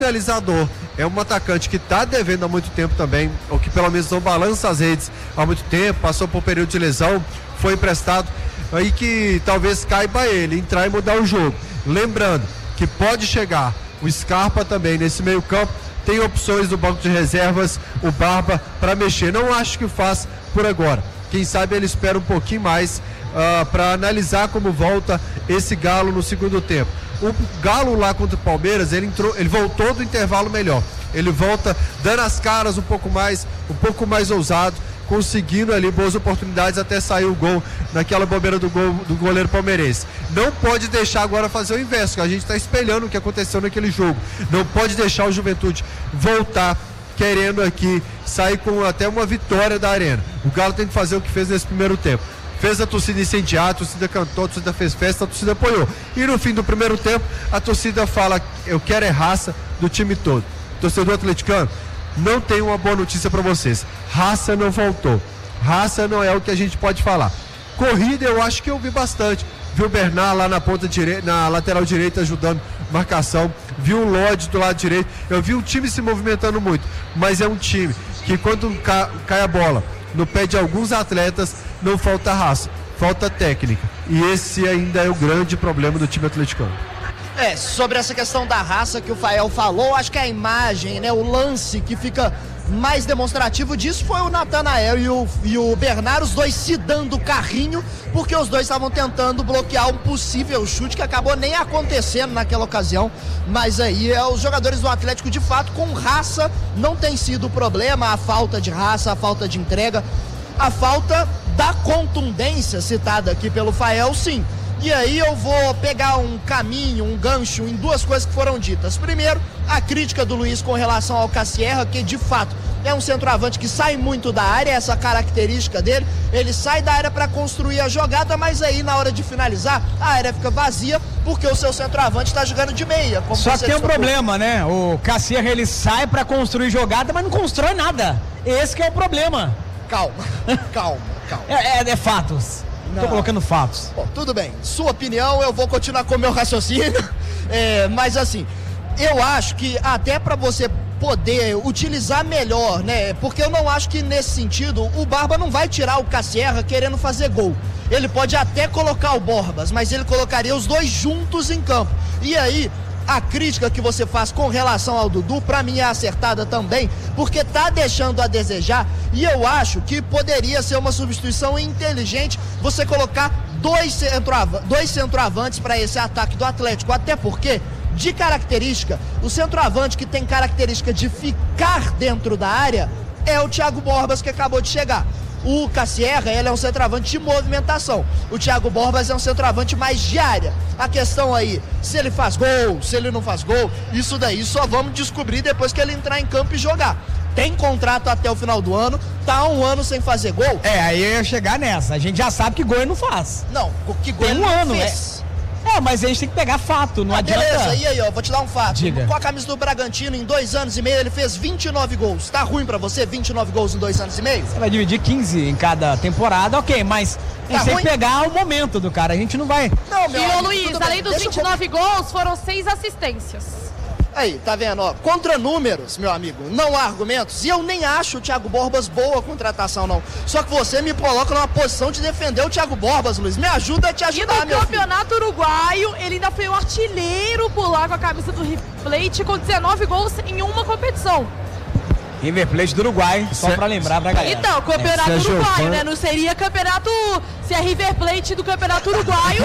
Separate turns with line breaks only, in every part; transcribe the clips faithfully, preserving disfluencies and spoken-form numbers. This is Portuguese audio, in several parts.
finalizador, é um atacante que está devendo há muito tempo também, ou que pelo menos não balança as redes há muito tempo, passou por um período de lesão, foi emprestado, aí que talvez caiba ele entrar e mudar o jogo. Lembrando que pode chegar o Scarpa também nesse meio campo, tem opções do banco de reservas, o Barba para mexer, não acho que faz por agora, quem sabe ele espera um pouquinho mais uh, para analisar como volta esse Galo no segundo tempo. O Galo lá contra o Palmeiras, ele entrou, ele voltou do intervalo melhor. Ele volta dando as caras um pouco mais, um pouco mais ousado, conseguindo ali boas oportunidades até sair o gol naquela bobeira do, gol, do goleiro palmeirense. Não pode deixar agora fazer o inverso, que a gente está espelhando o que aconteceu naquele jogo. Não pode deixar o Juventude voltar querendo aqui sair com até uma vitória da Arena. O Galo tem que fazer o que fez nesse primeiro tempo. Fez a torcida incendiar, a torcida cantou, a torcida fez festa, a torcida apoiou. E no fim do primeiro tempo, a torcida fala, eu quero é raça do time todo. Torcedor atleticano, não tem uma boa notícia para vocês. Raça não faltou. Raça não é o que a gente pode falar. Corrida eu acho que eu vi bastante. Vi o Bernard lá na ponta direita, na lateral direita ajudando marcação. Vi o Lodge do lado direito. Eu vi o time se movimentando muito. Mas é um time que quando ca- cai a bola no pé de alguns atletas, não falta raça, falta técnica. E esse ainda é o grande problema do time atleticano.
É, sobre essa questão da raça que o Fael falou, acho que a imagem, né, o lance que fica mais demonstrativo disso foi o Natanael e o, e o Bernard, os dois se dando carrinho, porque os dois estavam tentando bloquear um possível chute que acabou nem acontecendo naquela ocasião. Mas aí é, os jogadores do Atlético, de fato, com raça, não tem sido o problema, a falta de raça, a falta de entrega, a falta da contundência citada aqui pelo Fael, sim. E aí eu vou pegar um caminho, um gancho em duas coisas que foram ditas. Primeiro, a crítica do Luiz com relação ao Cassierra, que de fato é um centroavante que sai muito da área, essa característica dele. Ele sai da área para construir a jogada, mas aí na hora de finalizar, a área fica vazia porque o seu centroavante está jogando de meia. Como
Só que tem um problema, né? O Cassierra, ele sai para construir jogada, mas não constrói nada. Esse que é o problema.
Calma, calma, calma.
É, é, é fatos. Não. Tô colocando fatos.
Bom, tudo bem. Sua opinião, eu vou continuar com o meu raciocínio. É, mas assim, eu acho que até para você poder utilizar melhor, né? Porque eu não acho que nesse sentido o Barba não vai tirar o Cassierra querendo fazer gol. Ele pode até colocar o Borbas, mas ele colocaria os dois juntos em campo. E aí, a crítica que você faz com relação ao Dudu, pra mim é acertada também, porque tá deixando a desejar, e eu acho que poderia ser uma substituição inteligente você colocar dois, centroav- dois centroavantes para esse ataque do Atlético, até porque, de característica, o centroavante que tem característica de ficar dentro da área é o Thiago Borbas, que acabou de chegar. O Cassierra, ele é um centroavante de movimentação. O Thiago Borbas é um centroavante mais de área. A questão aí, se ele faz gol, se ele não faz gol, isso daí só vamos descobrir depois que ele entrar em campo e jogar. Tem contrato até o final do ano, tá há um ano sem fazer gol.
É, aí eu ia chegar nessa. A gente já sabe que gol ele não faz.
Não, que gol
Tem
ele
um
não
ano,
fez.
É. É, mas a gente tem que pegar fato, não
ah,
adianta...
Beleza, e aí, ó, vou te dar um fato.
Diga.
Com a camisa do Bragantino, em dois anos e meio, ele fez vinte e nove gols. Tá ruim pra você, vinte e nove gols em dois anos e meio?
Você vai dividir quinze em cada temporada, ok, mas a gente
Tá
tem
ruim?
que pegar o momento do cara, a gente não vai...
Não, meu
E
amigo,
ô Luiz,
tudo
além
bem,
dos
deixa eu
vinte e nove gols, foram seis assistências.
Aí, tá vendo, ó, contra números, meu amigo, não há argumentos, e eu nem acho o Thiago Borbas boa contratação, não. Só que você me coloca numa posição de defender o Thiago Borbas, Luiz, me ajuda a te
E
ajudar,
no
meu
campeonato uruguaio, ele ainda foi o artilheiro por lá com a camisa do River Plate, com dezenove gols em uma competição.
River Plate do Uruguai, só
Cê...
pra lembrar pra galera.
Então, campeonato
é,
uruguaio,
Giovani...
né? Não seria campeonato... Se é River Plate do campeonato uruguaio,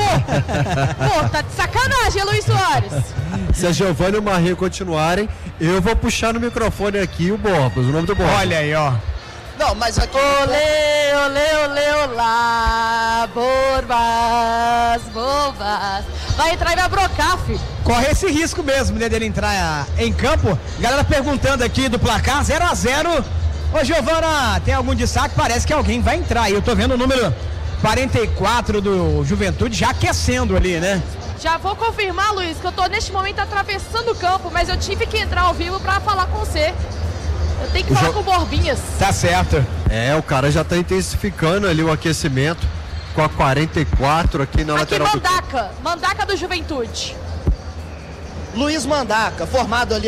pô, pô, tá de sacanagem, Luiz Soares.
Se a Giovani e o Marinho continuarem, eu vou puxar no microfone aqui o Borbas, o nome do Borbas.
Olha aí, ó.
Não, mas aqui...
Olê, olê, olê, olá, Borbas, bobas. Vai entrar e vai brocar, filho.
Corre esse risco mesmo, né, dele entrar em campo. Galera perguntando aqui do placar, zero a zero. Ô, Giovana, tem algum destaque? Parece que alguém vai entrar. Eu tô vendo o número quarenta e quatro do Juventude já aquecendo ali, né?
Já vou confirmar, Luiz, que eu tô neste momento atravessando o campo, mas eu tive que entrar ao vivo pra falar com você. Eu tenho que
O
falar
jo...
com o Borbinhas.
Tá certo.
É, o cara já tá intensificando ali o aquecimento com a quarenta e quatro aqui na
Aqui,
lateral
Mandaca, do... Mandaca do Juventude.
Luiz Mandaca, formado ali